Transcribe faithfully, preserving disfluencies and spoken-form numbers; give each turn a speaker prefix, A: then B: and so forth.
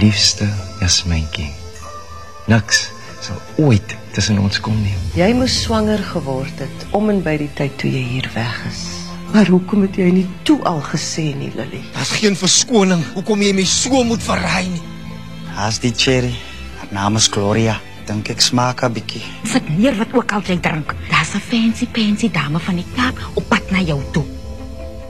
A: liefste Jasmijntjie. Niks sal ooit tussen ons kom nie.
B: Jy moes swanger geword het, om en by die tyd toe jy hier weg is. Maar hoekom het jy nie toe al gesê nie, Lily?
C: Daar's geen verskoning, hoekom jy my so moet verraai nie.
D: Haas die cherry, haar naam is Gloria. Dink ek smaak 'n bietjie.
E: Sit neer wat ook al jy drink. Daar's 'n fancy, fancy dame van die Kaap op pad na jou toe.